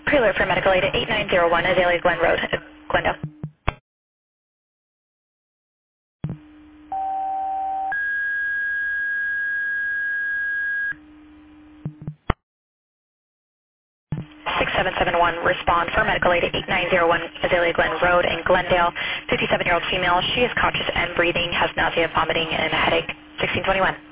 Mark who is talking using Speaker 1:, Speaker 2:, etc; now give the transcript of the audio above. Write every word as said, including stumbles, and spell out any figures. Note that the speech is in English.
Speaker 1: Preload for medical aid at eight nine zero one Azalea Glen Road, Glendale. six seven seven one, respond for medical aid at eight nine zero one Azalea Glen Road in Glendale. fifty-seven-year-old female. She is conscious and breathing, has nausea, vomiting, and a headache. sixteen twenty-one.